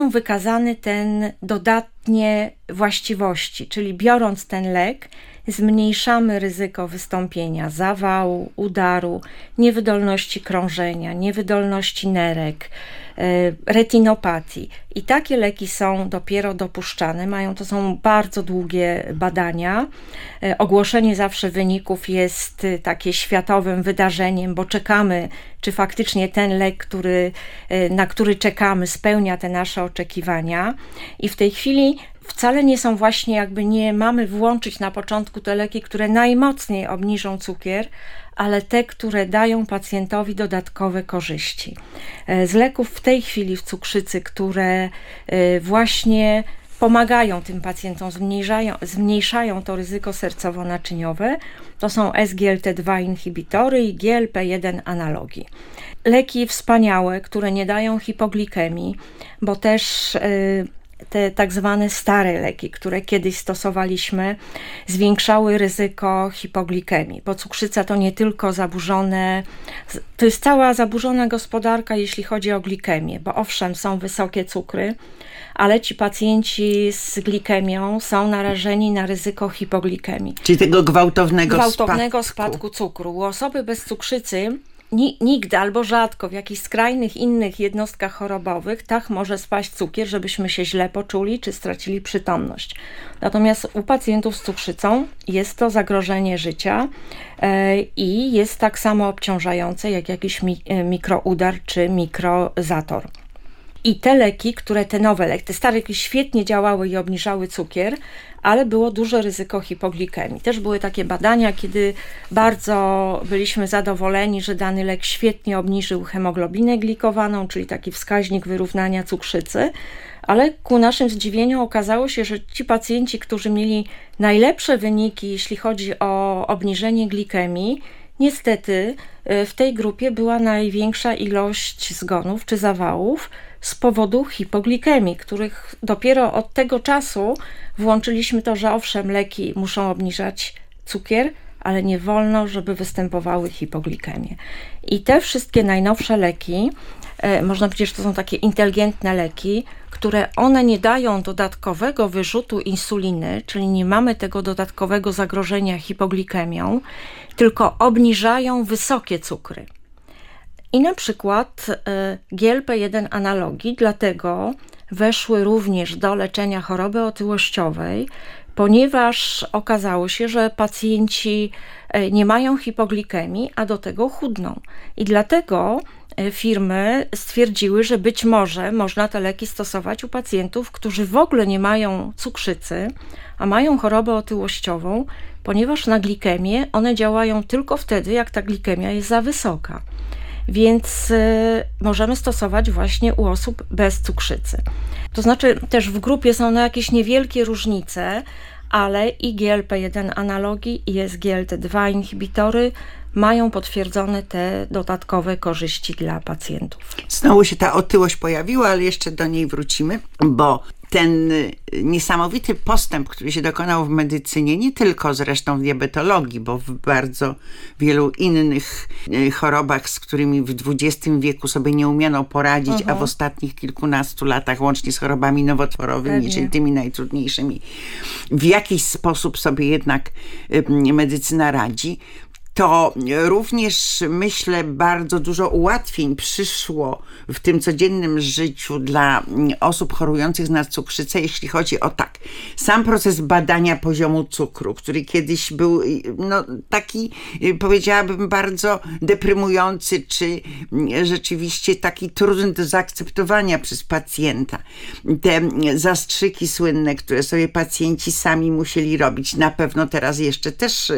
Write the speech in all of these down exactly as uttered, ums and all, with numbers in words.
wykazany ten dodatnie właściwości, czyli biorąc ten lek, zmniejszamy ryzyko wystąpienia zawału, udaru, niewydolności krążenia, niewydolności nerek, retinopatii. I takie leki są dopiero dopuszczane. Mają, to są bardzo długie badania. Ogłoszenie zawsze wyników jest takie światowym wydarzeniem, bo czekamy, czy faktycznie ten lek, który, na który czekamy, spełnia te nasze oczekiwania. I w tej chwili wcale nie są właśnie, jakby nie mamy włączyć na początku te leki, które najmocniej obniżą cukier, ale te, które dają pacjentowi dodatkowe korzyści. Z leków w tej chwili w cukrzycy, które właśnie pomagają tym pacjentom, zmniejszają, zmniejszają to ryzyko sercowo-naczyniowe, to są S G L T dwa inhibitory i G L P jeden analogi. Leki wspaniałe, które nie dają hipoglikemii, bo też te tak zwane stare leki, które kiedyś stosowaliśmy, zwiększały ryzyko hipoglikemii, bo cukrzyca to nie tylko zaburzone, to jest cała zaburzona gospodarka, jeśli chodzi o glikemię, bo owszem, są wysokie cukry, ale ci pacjenci z glikemią są narażeni na ryzyko hipoglikemii. Czyli tego gwałtownego, gwałtownego spadku. spadku cukru. U osoby bez cukrzycy nigdy albo rzadko w jakichś skrajnych innych jednostkach chorobowych tak może spaść cukier, żebyśmy się źle poczuli czy stracili przytomność. Natomiast u pacjentów z cukrzycą jest to zagrożenie życia i jest tak samo obciążające jak jakiś mikroudar czy mikrozator. I te leki, które te nowe leki, te stare leki świetnie działały i obniżały cukier, ale było duże ryzyko hipoglikemii. Też były takie badania, kiedy bardzo byliśmy zadowoleni, że dany lek świetnie obniżył hemoglobinę glikowaną, czyli taki wskaźnik wyrównania cukrzycy, ale ku naszym zdziwieniu okazało się, że ci pacjenci, którzy mieli najlepsze wyniki, jeśli chodzi o obniżenie glikemii, niestety w tej grupie była największa ilość zgonów czy zawałów z powodu hipoglikemii, których dopiero od tego czasu włączyliśmy to, że owszem, leki muszą obniżać cukier, ale nie wolno, żeby występowały hipoglikemie. I te wszystkie najnowsze leki, można powiedzieć, że to są takie inteligentne leki, które one nie dają dodatkowego wyrzutu insuliny, czyli nie mamy tego dodatkowego zagrożenia hipoglikemią, tylko obniżają wysokie cukry. I na przykład G L P jeden analogi dlatego weszły również do leczenia choroby otyłościowej, ponieważ okazało się, że pacjenci nie mają hipoglikemii, a do tego chudną. I dlatego firmy stwierdziły, że być może można te leki stosować u pacjentów, którzy w ogóle nie mają cukrzycy, a mają chorobę otyłościową, ponieważ na glikemię one działają tylko wtedy, jak ta glikemia jest za wysoka. Więc y, możemy stosować właśnie u osób bez cukrzycy. To znaczy też w grupie są no jakieś niewielkie różnice, ale i G L P jeden analogi i S G L T dwa inhibitory mają potwierdzone te dodatkowe korzyści dla pacjentów. Znowu się ta otyłość pojawiła, ale jeszcze do niej wrócimy, bo ten niesamowity postęp, który się dokonał w medycynie, nie tylko zresztą w diabetologii, bo w bardzo wielu innych chorobach, z którymi w dwudziestym wieku sobie nie umiano poradzić, uh-huh. a w ostatnich kilkunastu latach, łącznie z chorobami nowotworowymi, Pewnie. czyli tymi najtrudniejszymi, w jakiś sposób sobie jednak medycyna radzi, to również, myślę, bardzo dużo ułatwień przyszło w tym codziennym życiu dla osób chorujących na cukrzycę, jeśli chodzi o tak, sam proces badania poziomu cukru, który kiedyś był no, taki, powiedziałabym, bardzo deprymujący, czy rzeczywiście taki trudny do zaakceptowania przez pacjenta. Te zastrzyki słynne, które sobie pacjenci sami musieli robić, na pewno teraz jeszcze też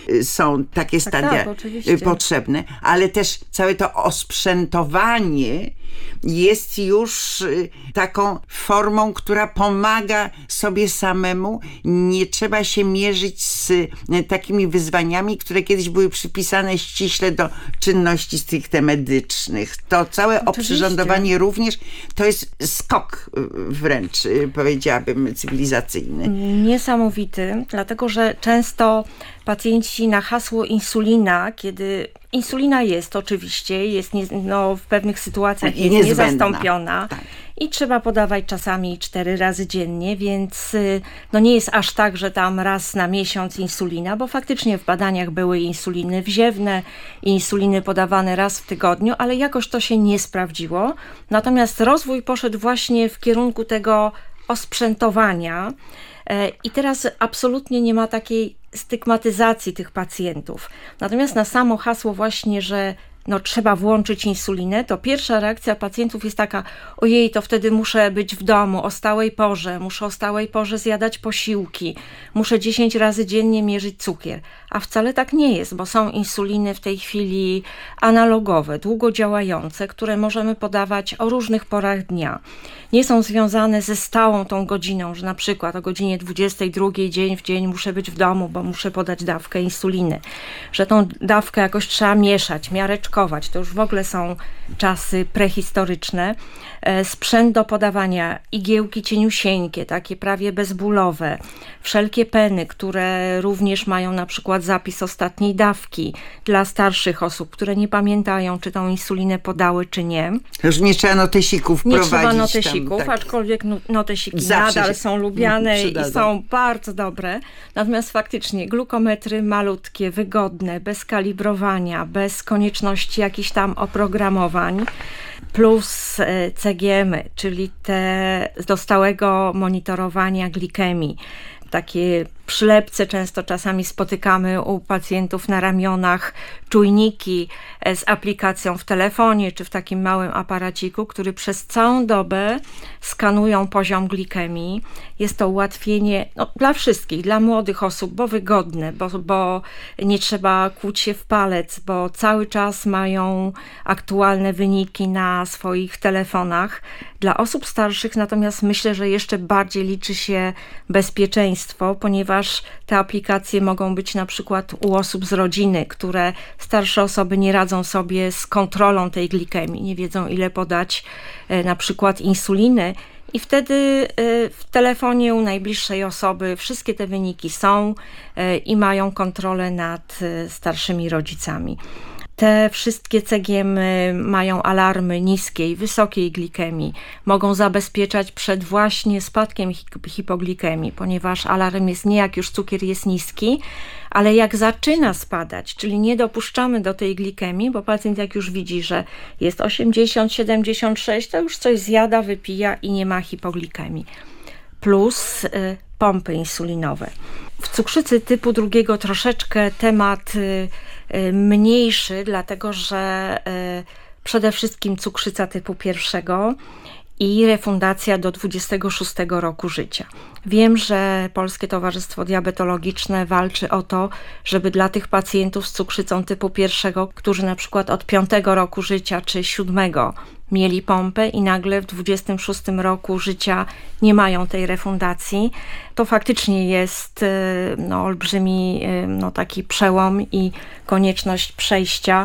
są takie stadia tak, tak, potrzebne, ale też całe to osprzętowanie jest już taką formą, która pomaga sobie samemu. Nie trzeba się mierzyć z takimi wyzwaniami, które kiedyś były przypisane ściśle do czynności stricte medycznych. To całe Oczywiście. oprzyrządowanie również to jest skok wręcz, powiedziałabym, cywilizacyjny. Niesamowity, dlatego że często pacjenci na hasło insulina, kiedy Insulina jest oczywiście, jest nie, no, w pewnych sytuacjach I jest niezbędna. niezastąpiona. Tak. I trzeba podawać czasami cztery razy dziennie, więc no nie jest aż tak, że tam raz na miesiąc insulina, bo faktycznie w badaniach były insuliny wziewne i insuliny podawane raz w tygodniu, ale jakoś to się nie sprawdziło. Natomiast rozwój poszedł właśnie w kierunku tego osprzętowania i teraz absolutnie nie ma takiej stygmatyzacji tych pacjentów. Natomiast na samo hasło właśnie, że no, trzeba włączyć insulinę, to pierwsza reakcja pacjentów jest taka: ojej, to wtedy muszę być w domu o stałej porze, muszę o stałej porze zjadać posiłki, muszę dziesięć razy dziennie mierzyć cukier. A wcale tak nie jest, bo są insuliny w tej chwili analogowe, długodziałające, które możemy podawać o różnych porach dnia. Nie są związane ze stałą tą godziną, że na przykład o godzinie dwudziestej drugiej dzień w dzień muszę być w domu, bo muszę podać dawkę insuliny. Że tą dawkę jakoś trzeba mieszać, miareczkować. To już w ogóle są czasy prehistoryczne. Sprzęt do podawania, igiełki cieniusieńkie, takie prawie bezbólowe, wszelkie peny, które również mają na przykład zapis ostatniej dawki dla starszych osób, które nie pamiętają, czy tą insulinę podały, czy nie. Już nie trzeba notesików Nie prowadzić. trzeba notesików, tam, tak. aczkolwiek notesiki Zawsze nadal się są lubiane przydadzą. i są bardzo dobre. Natomiast faktycznie glukometry malutkie, wygodne, bez kalibrowania, bez konieczności jakichś tam oprogramowań, plus C G M-y, czyli te do stałego monitorowania glikemii. Takie przylepce często czasami spotykamy u pacjentów na ramionach, czujniki z aplikacją w telefonie czy w takim małym aparaciku, który przez całą dobę skanują poziom glikemii. Jest to ułatwienie no, dla wszystkich, dla młodych osób, bo wygodne, bo, bo nie trzeba kłuć się w palec, bo cały czas mają aktualne wyniki na swoich telefonach. Dla osób starszych natomiast myślę, że jeszcze bardziej liczy się bezpieczeństwo, ponieważ te aplikacje mogą być na przykład u osób z rodziny, które starsze osoby nie radzą sobie z kontrolą tej glikemii, nie wiedzą ile podać na przykład insuliny i wtedy w telefonie u najbliższej osoby wszystkie te wyniki są i mają kontrolę nad starszymi rodzicami. Te wszystkie C G M-y mają alarmy niskiej, wysokiej glikemii, mogą zabezpieczać przed właśnie spadkiem hipoglikemii, ponieważ alarm jest nie jak już cukier jest niski, ale jak zaczyna spadać, czyli nie dopuszczamy do tej glikemii, bo pacjent jak już widzi, że jest osiemdziesiąt, siedemdziesiąt sześć, to już coś zjada, wypija i nie ma hipoglikemii. Plus y, pompy insulinowe. W cukrzycy typu drugiego troszeczkę temat y, y, mniejszy, dlatego że y, przede wszystkim cukrzyca typu pierwszego i refundacja do dwudziestego szóstego roku życia. Wiem, że Polskie Towarzystwo Diabetologiczne walczy o to, żeby dla tych pacjentów z cukrzycą typu pierwszego, którzy na przykład od piątego roku życia czy siódmego mieli pompę i nagle w dwudziestym szóstym roku życia nie mają tej refundacji, to faktycznie jest no, olbrzymi no, taki przełom i konieczność przejścia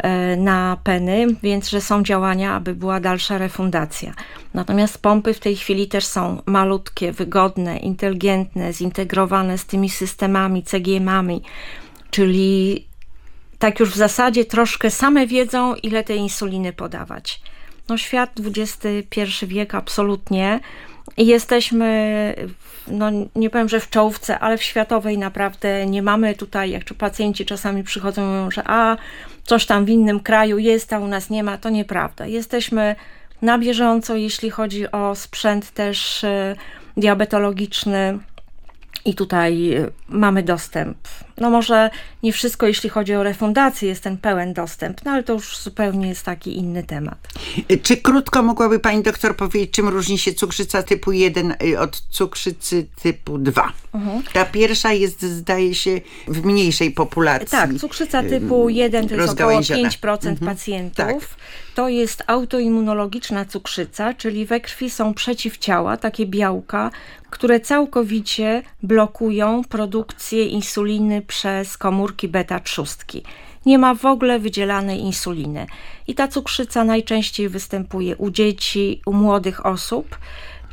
na peny, więc że są działania, aby była dalsza refundacja. Natomiast pompy w tej chwili też są malutkie, wygodne, inteligentne, zintegrowane z tymi systemami, C G M-ami, czyli tak już w zasadzie troszkę same wiedzą, ile tej insuliny podawać. No świat dwudziesty pierwszy wiek absolutnie i jesteśmy, no nie powiem, że w czołówce, ale w światowej naprawdę nie mamy tutaj, jak tu pacjenci czasami przychodzą i mówią, że a coś tam w innym kraju jest, a u nas nie ma, to nieprawda. Jesteśmy na bieżąco, jeśli chodzi o sprzęt też diabetologiczny i tutaj mamy dostęp. No może nie wszystko, jeśli chodzi o refundację, jest ten pełen dostęp, no ale to już zupełnie jest taki inny temat. Czy krótko mogłaby pani doktor powiedzieć, czym różni się cukrzyca typu jeden od cukrzycy typu dwa? Mhm. Ta pierwsza jest, zdaje się, w mniejszej populacji. Tak, cukrzyca typu jeden to jest około pięć procent mhm. pacjentów. Tak. To jest autoimmunologiczna cukrzyca, czyli we krwi są przeciwciała, takie białka, które całkowicie blokują produkcję insuliny przez komórki beta trzustki. Nie ma w ogóle wydzielanej insuliny. I ta cukrzyca najczęściej występuje u dzieci, u młodych osób.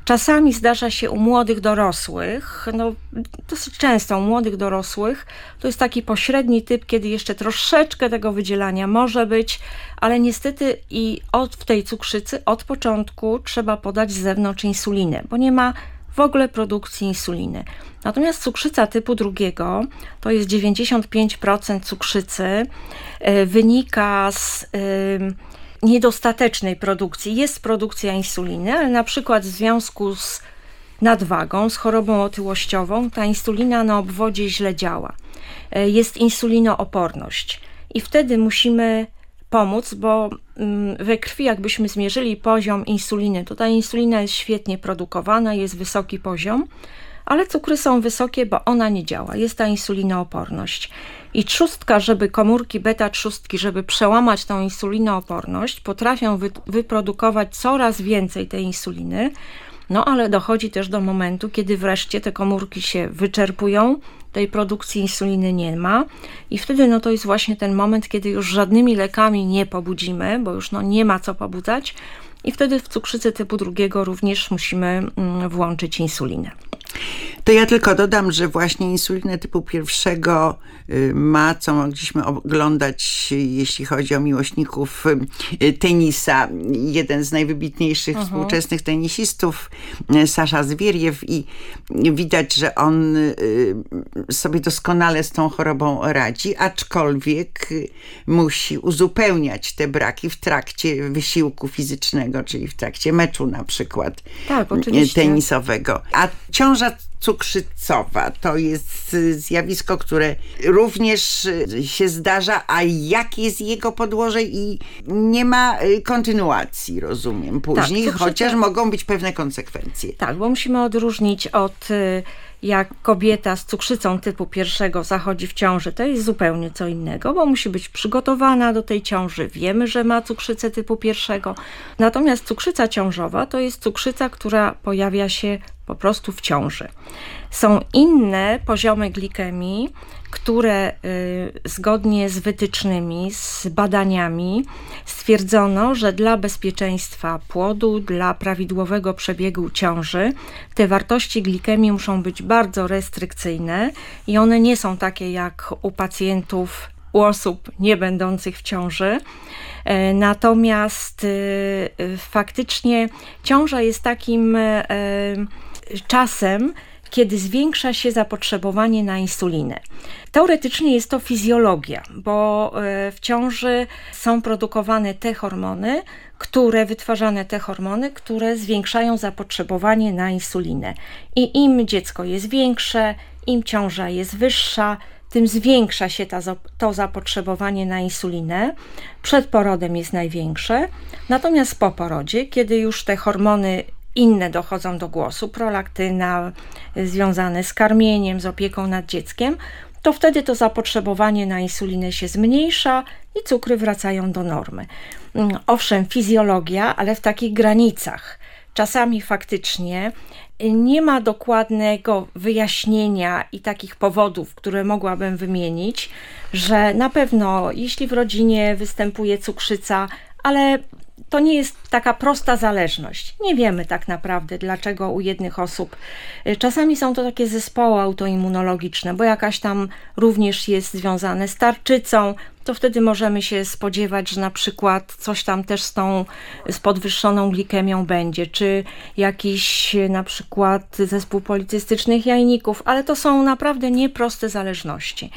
Czasami zdarza się u młodych dorosłych, no dosyć często u młodych dorosłych, to jest taki pośredni typ, kiedy jeszcze troszeczkę tego wydzielania może być, ale niestety i od, w tej cukrzycy od początku trzeba podać z zewnątrz insulinę, bo nie ma w ogóle produkcji insuliny. Natomiast cukrzyca typu drugiego, to jest dziewięćdziesiąt pięć procent cukrzycy, yy, wynika z yy, niedostatecznej produkcji. Jest produkcja insuliny, ale na przykład w związku z nadwagą, z chorobą otyłościową, ta insulina na obwodzie źle działa. Yy, jest insulinooporność i wtedy musimy pomóc, bo we krwi jakbyśmy zmierzyli poziom insuliny, to ta insulina jest świetnie produkowana, jest wysoki poziom, ale cukry są wysokie, bo ona nie działa, jest ta insulinooporność. I trzustka, żeby komórki beta trzustki, żeby przełamać tą insulinooporność, potrafią wy, wyprodukować coraz więcej tej insuliny, no ale dochodzi też do momentu, kiedy wreszcie te komórki się wyczerpują, tej produkcji insuliny nie ma i wtedy no to jest właśnie ten moment, kiedy już żadnymi lekami nie pobudzimy, bo już no nie ma co pobudzać i wtedy w cukrzycy typu drugiego również musimy włączyć insulinę. To ja tylko dodam, że właśnie insulinę typu pierwszego ma, co mogliśmy oglądać, jeśli chodzi o miłośników tenisa, jeden z najwybitniejszych uh-huh. współczesnych tenisistów, Sasza Zwieriew, i widać, że on sobie doskonale z tą chorobą radzi, aczkolwiek musi uzupełniać te braki w trakcie wysiłku fizycznego, czyli w trakcie meczu na przykład tak, oczywiście. tenisowego. A ciąża cukrzycowa to jest zjawisko, które również się zdarza, a jakie jest jego podłoże i nie ma kontynuacji, rozumiem, później, tak, chociaż mogą być pewne konsekwencje. Tak, bo musimy odróżnić od jak kobieta z cukrzycą typu pierwszego zachodzi w ciąży, to jest zupełnie co innego, bo musi być przygotowana do tej ciąży. Wiemy, że ma cukrzycę typu pierwszego. Natomiast cukrzyca ciążowa to jest cukrzyca, która pojawia się po prostu w ciąży. Są inne poziomy glikemii, które y, zgodnie z wytycznymi, z badaniami stwierdzono, że dla bezpieczeństwa płodu, dla prawidłowego przebiegu ciąży te wartości glikemii muszą być bardzo restrykcyjne i one nie są takie jak u pacjentów, u osób nie będących w ciąży. Natomiast y, faktycznie ciąża jest takim y, czasem, kiedy zwiększa się zapotrzebowanie na insulinę. Teoretycznie jest to fizjologia, bo w ciąży są produkowane te hormony, które, wytwarzane te hormony, które zwiększają zapotrzebowanie na insulinę. I im dziecko jest większe, im ciąża jest wyższa, tym zwiększa się ta, to zapotrzebowanie na insulinę. Przed porodem jest największe, natomiast po porodzie, kiedy już te hormony inne dochodzą do głosu, prolaktyna związane z karmieniem, z opieką nad dzieckiem, to wtedy to zapotrzebowanie na insulinę się zmniejsza i cukry wracają do normy. Owszem, fizjologia, ale w takich granicach. Czasami faktycznie nie ma dokładnego wyjaśnienia i takich powodów, które mogłabym wymienić, że na pewno jeśli w rodzinie występuje cukrzyca, ale to nie jest taka prosta zależność. Nie wiemy tak naprawdę, dlaczego u jednych osób. Czasami są to takie zespoły autoimmunologiczne, bo jakaś tam również jest związane z tarczycą, to wtedy możemy się spodziewać, że na przykład coś tam też z tą z podwyższoną glikemią będzie, czy jakiś na przykład zespół policystycznych jajników, ale to są naprawdę nieproste zależności.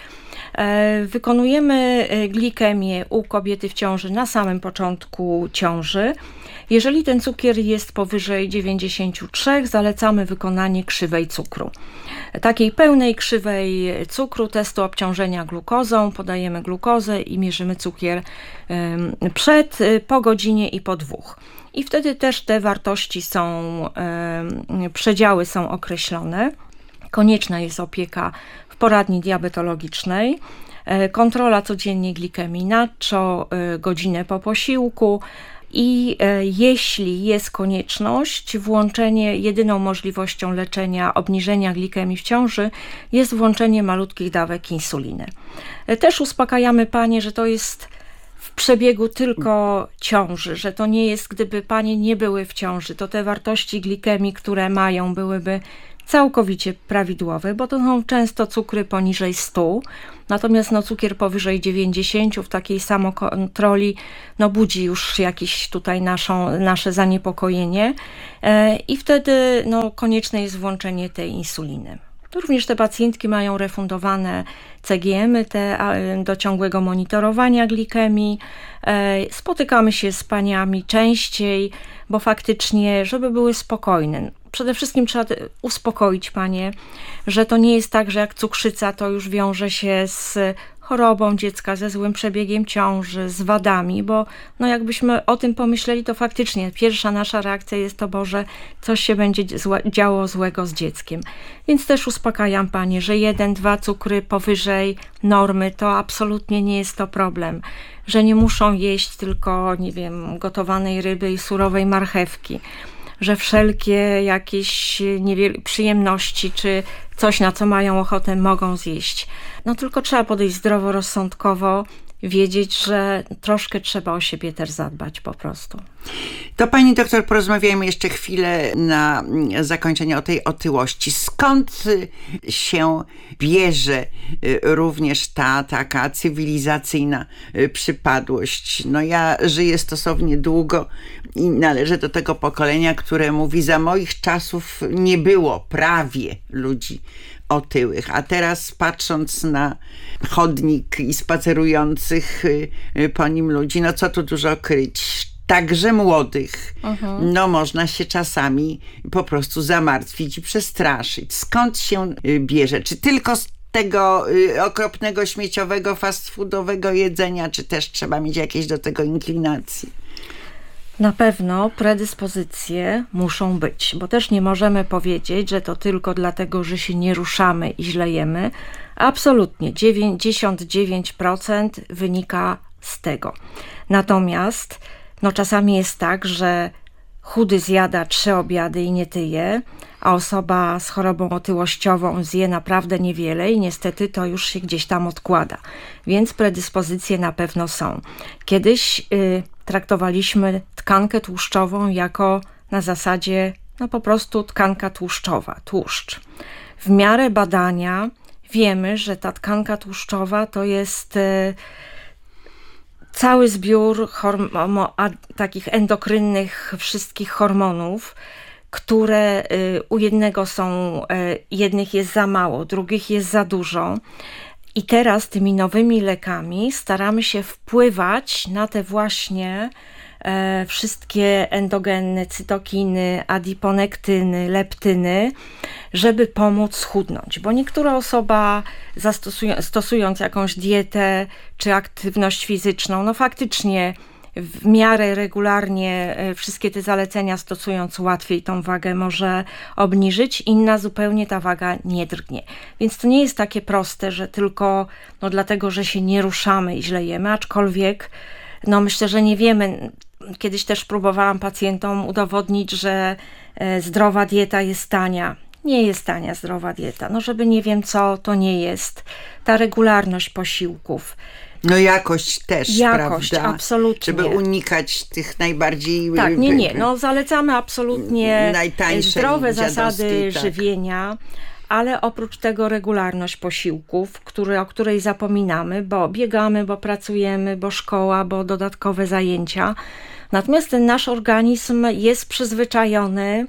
Wykonujemy glikemię u kobiety w ciąży na samym początku ciąży. Jeżeli ten cukier jest powyżej dziewięćdziesiąt trzy, zalecamy wykonanie krzywej cukru. Takiej pełnej krzywej cukru, testu obciążenia glukozą, podajemy glukozę i mierzymy cukier przed, po godzinie i po dwóch. I wtedy też te wartości są, przedziały są określone. Konieczna jest opieka w poradni diabetologicznej, kontrola codziennie glikemii nadczo, godzinę po posiłku i jeśli jest konieczność, włączenie, jedyną możliwością leczenia obniżenia glikemii w ciąży jest włączenie malutkich dawek insuliny. Też uspokajamy panie, że to jest w przebiegu tylko ciąży, że to nie jest, gdyby panie nie były w ciąży, to te wartości glikemii, które mają, byłyby całkowicie prawidłowe, bo to są często cukry poniżej stu, natomiast no, cukier powyżej dziewięćdziesięciu w takiej samokontroli no, budzi już jakieś tutaj naszą, nasze zaniepokojenie e, i wtedy no, konieczne jest włączenie tej insuliny. Również te pacjentki mają refundowane C G M-y te, do ciągłego monitorowania glikemii. Spotykamy się z paniami częściej, bo faktycznie, żeby były spokojne. Przede wszystkim trzeba uspokoić panie, że to nie jest tak, że jak cukrzyca to już wiąże się z chorobą dziecka, ze złym przebiegiem ciąży, z wadami, bo no jakbyśmy o tym pomyśleli, to faktycznie pierwsza nasza reakcja jest to, Boże, coś się będzie złe, działo złego z dzieckiem. Więc też uspokajam panie, że jeden, dwa cukry powyżej normy to absolutnie nie jest to problem, że nie muszą jeść tylko, nie wiem, gotowanej ryby i surowej marchewki, że wszelkie jakieś niewiel- przyjemności czy coś, na co mają ochotę, mogą zjeść. No tylko trzeba podejść zdroworozsądkowo, wiedzieć, że troszkę trzeba o siebie też zadbać po prostu. To pani doktor, porozmawiajmy jeszcze chwilę na zakończenie o tej otyłości. Skąd się bierze również ta taka cywilizacyjna przypadłość? No ja żyję stosownie długo i należę do tego pokolenia, które mówi, za moich czasów nie było prawie ludzi otyłych, a teraz patrząc na chodnik i spacerujących po nim ludzi, no co tu dużo kryć, także młodych, uh-huh. no można się czasami po prostu zamartwić i przestraszyć. Skąd się bierze? Czy tylko z tego okropnego, śmieciowego, fast foodowego jedzenia, czy też trzeba mieć jakieś do tego inklinacje? Na pewno predyspozycje muszą być, bo też nie możemy powiedzieć, że to tylko dlatego, że się nie ruszamy i źle jemy. Absolutnie, dziewięćdziesiąt dziewięć procent wynika z tego. Natomiast no, czasami jest tak, że chudy zjada trzy obiady i nie tyje, a osoba z chorobą otyłościową zje naprawdę niewiele i niestety to już się gdzieś tam odkłada. Więc predyspozycje na pewno są. Kiedyś y, traktowaliśmy tkankę tłuszczową jako na zasadzie no po prostu tkanka tłuszczowa, tłuszcz. W miarę badania wiemy, że ta tkanka tłuszczowa to jest y, cały zbiór hormo- a, takich endokrynnych wszystkich hormonów, które y, u jednego są, y, jednych jest za mało, drugich jest za dużo. I teraz tymi nowymi lekami staramy się wpływać na te właśnie e, wszystkie endogenne, cytokiny, adiponektyny, leptyny, żeby pomóc schudnąć. Bo niektóra osoba zastosują, stosując jakąś dietę czy aktywność fizyczną, no faktycznie w miarę regularnie wszystkie te zalecenia stosując łatwiej tą wagę może obniżyć, inna zupełnie ta waga nie drgnie. Więc to nie jest takie proste, że tylko no dlatego, że się nie ruszamy i źle jemy, aczkolwiek no myślę, że nie wiemy. Kiedyś też próbowałam pacjentom udowodnić, że zdrowa dieta jest tania. Nie jest tania zdrowa dieta. No żeby nie wiem co, to nie jest. Ta regularność posiłków. No jakość też, jakość, prawda? Absolutnie. Żeby unikać tych najbardziej... Tak, nie, nie. No zalecamy absolutnie najtańsze zdrowe dziadowskie, zasady tak. żywienia, ale oprócz tego regularność posiłków, który, o której zapominamy, bo biegamy, bo pracujemy, bo szkoła, bo dodatkowe zajęcia. Natomiast ten nasz organizm jest przyzwyczajony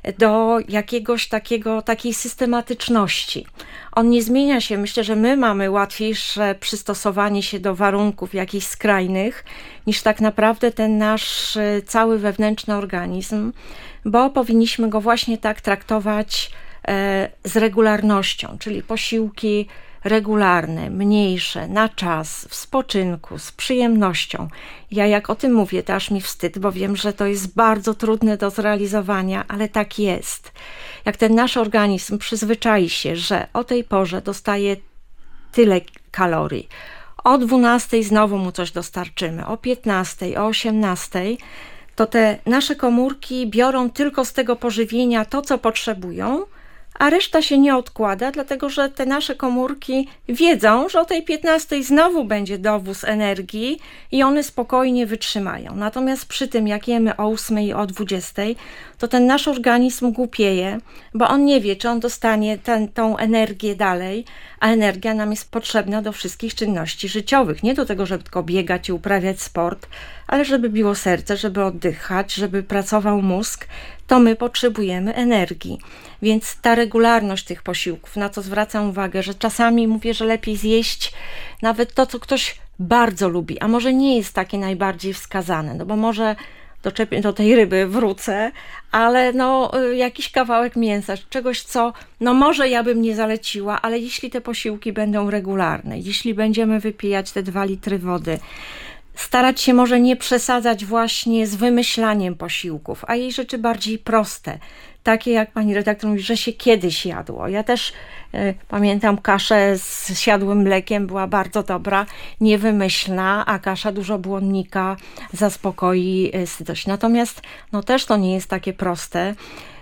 do jakiegoś takiego, takiej systematyczności. On nie zmienia się. Myślę, że my mamy łatwiejsze przystosowanie się do warunków jakichś skrajnych, niż tak naprawdę ten nasz cały wewnętrzny organizm, bo powinniśmy go właśnie tak traktować e, z regularnością, czyli posiłki regularne, mniejsze, na czas, w spoczynku, z przyjemnością. Ja jak o tym mówię, to aż mi wstyd, bo wiem, że to jest bardzo trudne do zrealizowania, ale tak jest. Jak ten nasz organizm przyzwyczai się, że o tej porze dostaje tyle kalorii, o dwunastej znowu mu coś dostarczymy, o piętnastej, o osiemnastej, to te nasze komórki biorą tylko z tego pożywienia to, co potrzebują, a reszta się nie odkłada, dlatego że te nasze komórki wiedzą, że o tej piętnastej znowu będzie dowóz energii i one spokojnie wytrzymają. Natomiast przy tym, jak jemy o ósmej i o dwudziestej, to ten nasz organizm głupieje, bo on nie wie, czy on dostanie ten, tą energię dalej, a energia nam jest potrzebna do wszystkich czynności życiowych. Nie do tego, żeby tylko biegać i uprawiać sport, ale żeby biło serce, żeby oddychać, żeby pracował mózg, to my potrzebujemy energii. Więc ta regularność tych posiłków, na co zwracam uwagę, że czasami mówię, że lepiej zjeść nawet to, co ktoś bardzo lubi, a może nie jest takie najbardziej wskazane, no bo może do, do tej ryby wrócę, ale no jakiś kawałek mięsa, czegoś, co no może ja bym nie zaleciła, ale jeśli te posiłki będą regularne, jeśli będziemy wypijać te dwa litry wody, starać się może nie przesadzać właśnie z wymyślaniem posiłków, a jej rzeczy bardziej proste. Takie jak pani redaktor mówi, że się kiedyś jadło. Ja też y, pamiętam kaszę z siadłym mlekiem, była bardzo dobra, niewymyślna, a kasza dużo błonnika zaspokoi y, sytość. Natomiast no też to nie jest takie proste,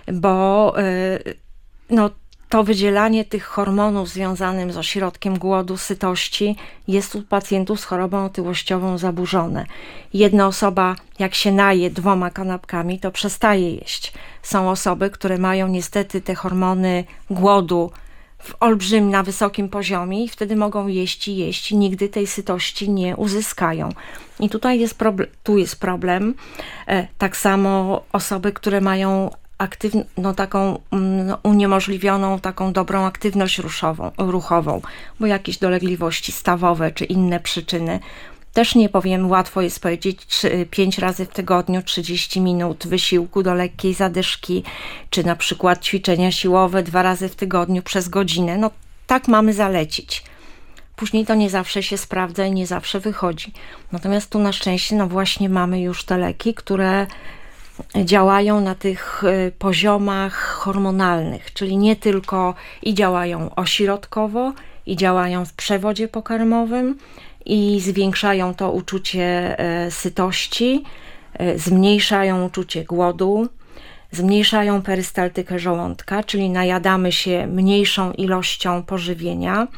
bo y, no to wydzielanie tych hormonów związanym z ośrodkiem głodu, sytości jest u pacjentów z chorobą otyłościową zaburzone. Jedna osoba, jak się naje dwoma kanapkami, to przestaje jeść. Są osoby, które mają niestety te hormony głodu w olbrzymim, na wysokim poziomie i wtedy mogą jeść i jeść i nigdy tej sytości nie uzyskają. I tutaj jest problem, tu jest problem. Tak samo osoby, które mają aktywną, no taką no, uniemożliwioną, taką dobrą aktywność ruszową, ruchową, bo jakieś dolegliwości stawowe czy inne przyczyny. Też nie powiem, łatwo jest powiedzieć pięć razy w tygodniu, trzydzieści minut wysiłku do lekkiej zadyszki, czy na przykład ćwiczenia siłowe dwa razy w tygodniu przez godzinę. No tak mamy zalecić. Później to nie zawsze się sprawdza i nie zawsze wychodzi. Natomiast tu na szczęście no właśnie mamy już te leki, które działają na tych poziomach hormonalnych, czyli nie tylko i działają ośrodkowo, i działają w przewodzie pokarmowym i zwiększają to uczucie sytości, zmniejszają uczucie głodu, zmniejszają perystaltykę żołądka, czyli najadamy się mniejszą ilością pożywienia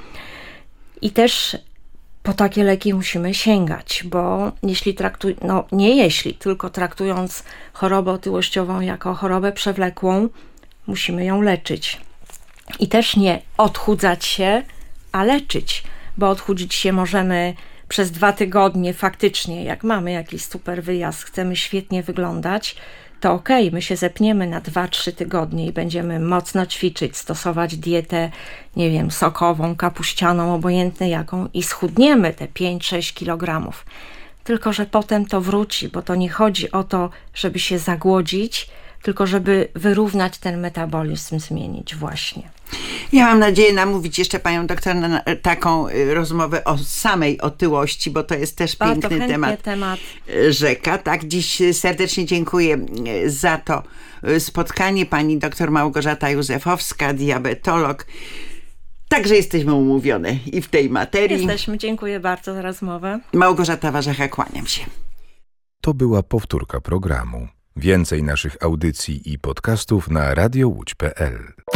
i też po takie leki musimy sięgać, bo jeśli traktuj, no nie jeśli, tylko traktując chorobę otyłościową jako chorobę przewlekłą, musimy ją leczyć. I też nie odchudzać się, a leczyć, bo odchudzić się możemy przez dwa tygodnie faktycznie, jak mamy jakiś super wyjazd, chcemy świetnie wyglądać, to okej, okay, my się zepniemy na dwa trzy tygodnie i będziemy mocno ćwiczyć, stosować dietę, nie wiem, sokową, kapuścianą, obojętnie jaką i schudniemy te pięć sześć kilogramów. Tylko że potem to wróci, bo to nie chodzi o to, żeby się zagłodzić, tylko żeby wyrównać ten metabolizm, zmienić właśnie. Ja mam nadzieję namówić jeszcze panią doktor na taką rozmowę o samej otyłości, bo to jest też piękny temat, temat rzeka. Tak, dziś serdecznie dziękuję za to spotkanie. Pani doktor Małgorzata Józefowska, diabetolog. Także jesteśmy umówione i w tej materii. Jesteśmy, dziękuję bardzo za rozmowę. Małgorzata Warzecha, kłaniam się. To była powtórka programu. Więcej naszych audycji i podcastów na radio łódź kropka pe el.